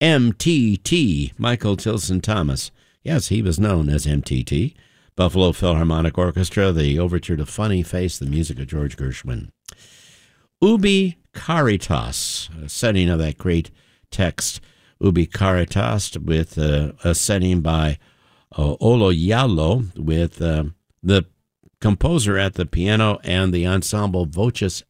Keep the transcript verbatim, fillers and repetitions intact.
M T T, Michael Tilson Thomas. Yes, he was known as M T T. Buffalo Philharmonic Orchestra, the overture to Funny Face, the music of George Gershwin. Ubi Caritas, a setting of that great text, Ubi Caritas, with uh, a setting by uh, Oloyalo, with uh, the composer at the piano and the ensemble Voces